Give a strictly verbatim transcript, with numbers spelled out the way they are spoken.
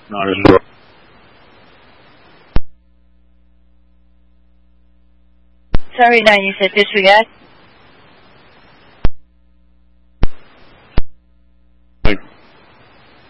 Not as well. Sorry, Nine, you said disregard?